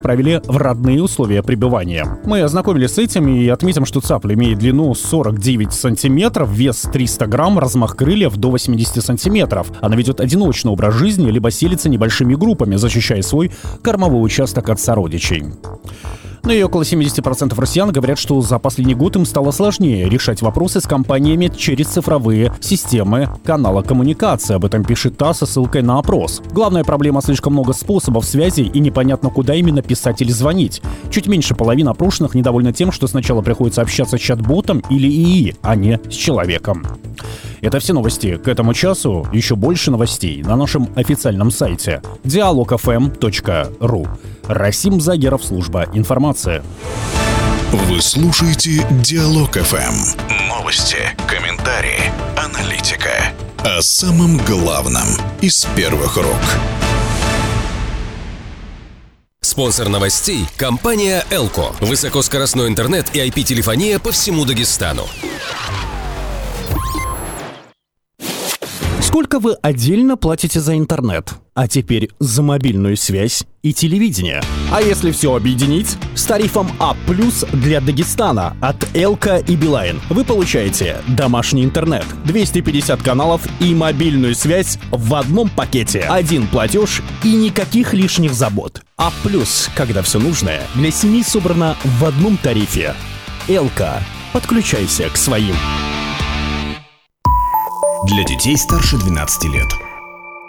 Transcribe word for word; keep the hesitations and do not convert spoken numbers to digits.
отправили в родные условия пребывания. Мы ознакомились с этим и отметим, что цапля имеет длину сорок девять сантиметров, вес триста грамм, размах крыльев до восемьдесят сантиметров. Она ведет одиночный образ жизни, либо селится небольшими группами, защищая свой кормовой участок от сородичей. Но и около семьдесят процентов россиян говорят, что за последний год им стало сложнее решать вопросы с компаниями через цифровые системы канала коммуникации. Об этом пишет ТАСС со ссылкой на опрос. Главная проблема — слишком много способов связи и непонятно, куда именно писать или звонить. Чуть меньше половины опрошенных недовольны тем, что сначала приходится общаться с чат-ботом или ИИ, а не с человеком. Это все новости. К этому часу еще больше новостей на нашем официальном сайте диалог эф эм точка ру. Расим Загеров, служба информации. Вы слушаете Диалог эф эм. Новости, комментарии, аналитика. О самом главном из первых рук. Спонсор новостей – компания «Элко». Высокоскоростной интернет и ай пи-телефония по всему Дагестану. Сколько вы отдельно платите за интернет? А теперь за мобильную связь и телевидение. А если все объединить? С тарифом А плюс для Дагестана от Элко и Билайн вы получаете домашний интернет, двести пятьдесят каналов и мобильную связь в одном пакете. Один платеж и никаких лишних забот. А плюс, когда все нужное для семьи собрано в одном тарифе. Элко. Подключайся к своим. Для детей старше двенадцати лет.